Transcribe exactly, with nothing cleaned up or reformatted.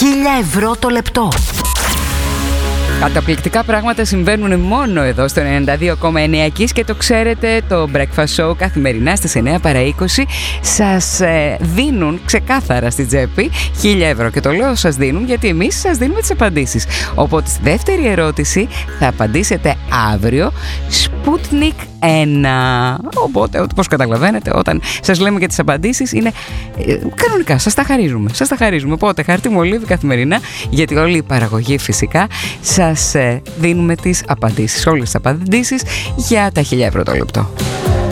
χίλια ευρώ το λεπτό. Καταπληκτικά πράγματα συμβαίνουν μόνο εδώ στο ενενήντα δύο κόμμα εννέα Kiss και το ξέρετε, το Breakfast Show καθημερινά στις εννέα παρά είκοσι σας ε, δίνουν ξεκάθαρα στη τσέπη χίλια ευρώ. Και το λέω σας δίνουν γιατί εμείς σας δίνουμε τις απαντήσεις. Οπότε στη δεύτερη ερώτηση θα απαντήσετε αύριο Sputnik ένα. Οπότε, όπως καταλαβαίνετε, όταν σας λέμε και τις απαντήσεις είναι ε, κανονικά, σας τα χαρίζουμε. Σας τα χαρίζουμε. Οπότε χαρτί μολύβι καθημερινά, γιατί όλη η παραγωγή φυσικά σας ε, δίνουμε τις απαντήσεις. Όλες τις απαντήσεις για τα χίλια ευρώ το λεπτό.